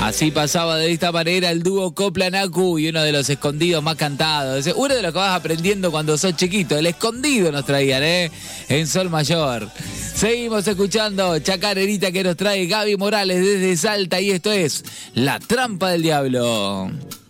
Así pasaba de esta manera el dúo Copla-Nacu y uno de los escondidos más cantados. Uno de los que vas aprendiendo cuando sos chiquito. El escondido nos traían, en Sol Mayor. Seguimos escuchando Chacarerita que nos trae Gaby Morales desde Salta y esto es La Trampa del Diablo.